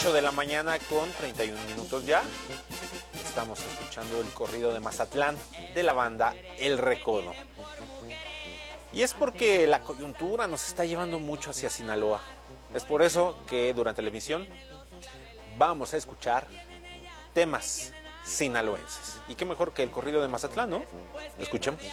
8 de la mañana con 31 minutos ya. Estamos escuchando el corrido de Mazatlán de la banda El Recodo. Y es porque la coyuntura nos está llevando mucho hacia Sinaloa. Es por eso que durante la emisión vamos a escuchar temas sinaloenses. Y qué mejor que el corrido de Mazatlán, ¿no? Escuchemos.